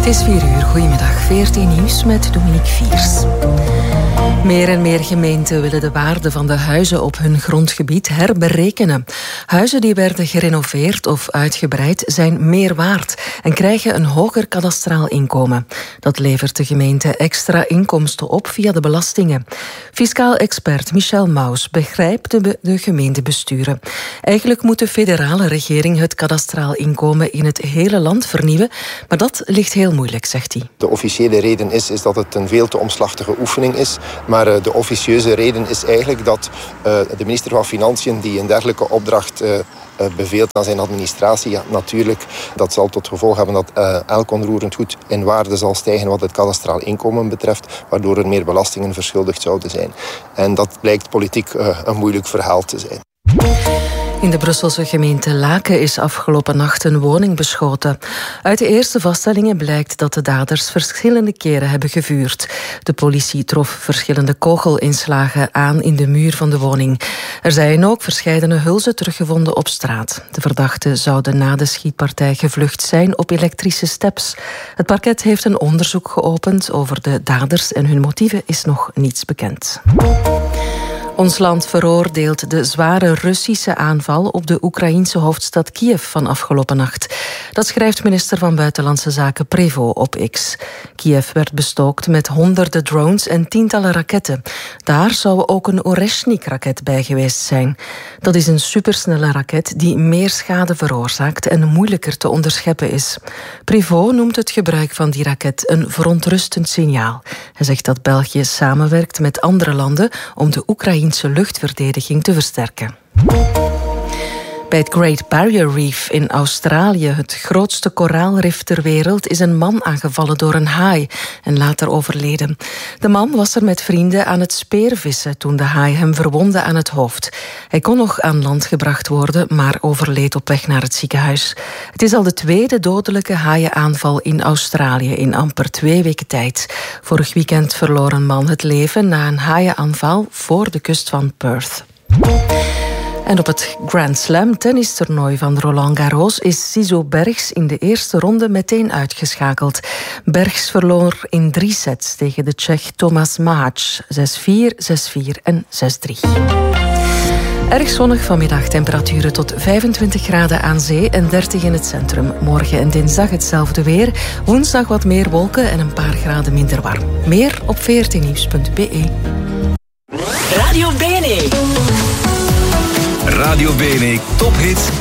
Het is 4 uur. Goedemiddag. 14 nieuws met Dominique Viers. Meer en meer gemeenten willen de waarde van de huizen op hun grondgebied herberekenen. Huizen die werden gerenoveerd of uitgebreid zijn meer waard en krijgen een hoger kadastraal inkomen. Dat levert de gemeente extra inkomsten op via de belastingen. Fiscaal expert Michel Maus begrijpt de gemeentebesturen. Eigenlijk moet de federale regering het kadastraal inkomen in het hele land vernieuwen, maar dat ligt heel moeilijk, zegt hij. De officiële reden is dat het een veel te omslachtige oefening is. Maar de officieuze reden is eigenlijk dat de minister van Financiën die een dergelijke opdracht beveelt aan zijn administratie. Ja, natuurlijk, dat zal tot gevolg hebben dat elk onroerend goed in waarde zal stijgen wat het kadastraal inkomen betreft, waardoor er meer belastingen verschuldigd zouden zijn. En dat blijkt politiek een moeilijk verhaal te zijn. In de Brusselse gemeente Laken is afgelopen nacht een woning beschoten. Uit de eerste vaststellingen blijkt dat de daders verschillende keren hebben gevuurd. De politie trof verschillende kogelinslagen aan in de muur van de woning. Er zijn ook verscheidene hulzen teruggevonden op straat. De verdachten zouden na de schietpartij gevlucht zijn op elektrische steps. Het parket heeft een onderzoek geopend. Over de daders en hun motieven is nog niets bekend. Ons land veroordeelt de zware Russische aanval op de Oekraïense hoofdstad Kiev van afgelopen nacht. Dat schrijft minister van Buitenlandse Zaken Prévost op X. Kiev werd bestookt met honderden drones en tientallen raketten. Daar zou ook een Oreshnik-raket bij geweest zijn. Dat is een supersnelle raket die meer schade veroorzaakt en moeilijker te onderscheppen is. Prévost noemt het gebruik van die raket een verontrustend signaal. Hij zegt dat België samenwerkt met andere landen om de Oekraïense luchtverdediging te versterken. Bij het Great Barrier Reef in Australië, het grootste koraalrif ter wereld, is een man aangevallen door een haai en later overleden. De man was er met vrienden aan het speervissen toen de haai hem verwondde aan het hoofd. Hij kon nog aan land gebracht worden, maar overleed op weg naar het ziekenhuis. Het is al de tweede dodelijke haaienaanval in Australië in amper 2 weken tijd. Vorig weekend verloor een man het leven na een haaienaanval voor de kust van Perth. En op het Grand Slam tennistoernooi van Roland Garros is Sizo Bergs in de eerste ronde meteen uitgeschakeld. Bergs verloor in 3 sets tegen de Tsjech Tomáš Mahac. 6-4, 6-4 en 6-3. Erg zonnig vanmiddag, temperaturen tot 25 graden aan zee en 30 in het centrum. Morgen en dinsdag hetzelfde weer. Woensdag wat meer wolken en een paar graden minder warm. Meer op 14nieuws.be. Radio Bene. Radio Bene, tophits